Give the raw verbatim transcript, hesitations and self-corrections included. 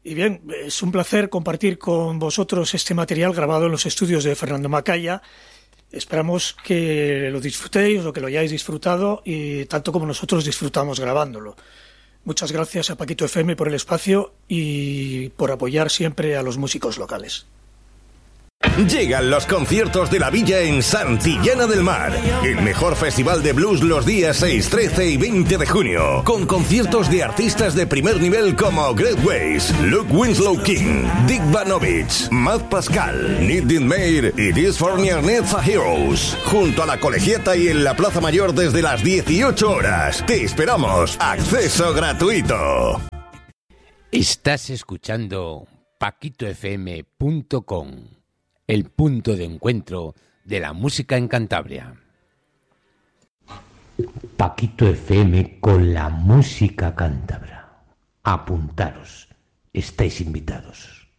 Y bien, es un placer compartir con vosotros este material grabado en los estudios de Fernando Macaya. Esperamos que lo disfrutéis o que lo hayáis disfrutado y tanto como nosotros disfrutamos grabándolo. Muchas gracias a Paquito F M por el espacio y por apoyar siempre a los músicos locales. Llegan los conciertos de la Villa en Santillana del Mar, el mejor festival de blues los días seis, trece y veinte de junio, con conciertos de artistas de primer nivel como Great Ways, Luke Winslow King, Dick Vanovich, Matt Pascal, Nick Dinmeyer y This for Near Netza Heroes, junto a la Colegiata y en la Plaza Mayor desde las dieciocho horas. Te esperamos, acceso gratuito. Estás escuchando paquito f m punto com, el punto de encuentro de la música en Cantabria. Paquito F M con la música cántabra. Apuntaros, estáis invitados.